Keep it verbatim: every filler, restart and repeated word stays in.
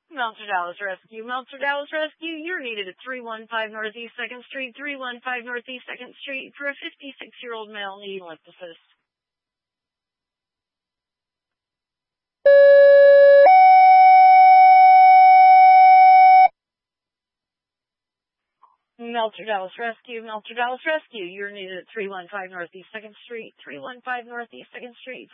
Melcher Dallas Rescue. Melcher Dallas Rescue, you're needed at three one five Northeast second Street, three one five Northeast second Street for a fifty-six-year-old male needing lift assist. Melcher Dallas Rescue. Melcher Dallas Rescue, you're needed at three one five Northeast second Street, three one five Northeast second Street